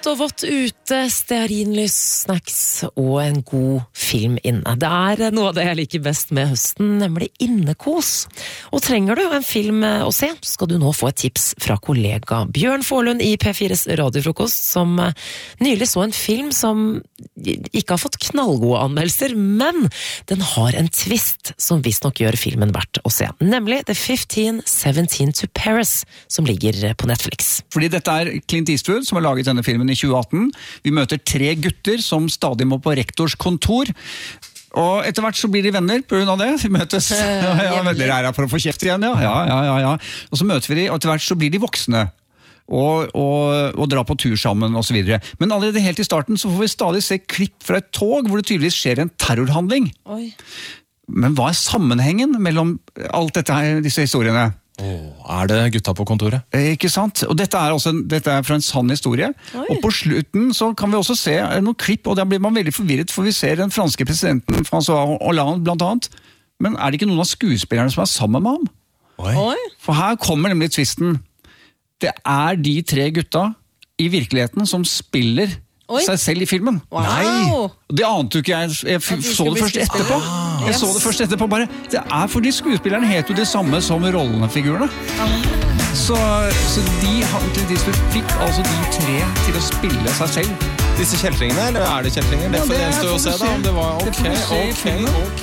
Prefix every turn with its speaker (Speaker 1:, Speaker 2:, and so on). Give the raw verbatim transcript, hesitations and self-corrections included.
Speaker 1: Kaldt og vått ute, stearinlys, snacks og en god film inne. Det er noe av det jeg liker best med høsten, nemlig innekos. Og trenger du en film å se, skal du nå få et tips fra kollega Bjørn Forlund i P fires radiofrokost, som nylig så en film som ikke har fått knallgode anmeldelser, men den har en twist som visst nok gjør filmen verdt å se. Nemlig The fifteen seventeen to Paris, som ligger på Netflix.
Speaker 2: Fordi dette er Clint Eastwood som har laget denne filmen i tjue atten. Vi møter tre gutter som stadig må på rektors kontor. Og etter hvert så blir de venner på grunn av det. Vi møtes. Ja, ja, dere er her for å få kjeft igjen, ja. Ja, ja, ja, ja. Og så møter vi de, og etter hvert så blir de voksne. Og, og, og dra på tur sammen og så videre. Men allerede helt i starten så får vi stadig se klipp fra et tog hvor det tydeligvis skjer en terrorhandling.
Speaker 1: Oi.
Speaker 2: Men hva er sammenhengen mellom alt dette her, disse historiene?
Speaker 3: Oh, er det gutta på kontoret?
Speaker 2: Eh, ikke sant? Og dette er, også en, dette er fra en sann historie. Oi. Og på slutten så kan vi også se noen klipp, og der blir man veldig forvirret, for vi ser den franske presidenten François Hollande blant annet. Men er det ikke noen av skuespillerne som er sammen med ham?
Speaker 3: Oi.
Speaker 2: For her kommer nemlig tvisten. Det er de tre gutta i virkeligheten som spiller Oi. Seg selv i filmen.
Speaker 1: Wow.
Speaker 2: Nei! Det ante jo ikke jeg. Jeg f- så det først etterpå. Jeg yes. så det først etterpå bare. Det er fordi skuespillerne heter jo det samme som rollefigurene. Ah. Så, så de, de fikk altså de tre til å spille seg selv.
Speaker 3: Disse kjeltringene, eller er det kjeltringer? Det ja, får det eneste å se da. Det var ok, ok, ok.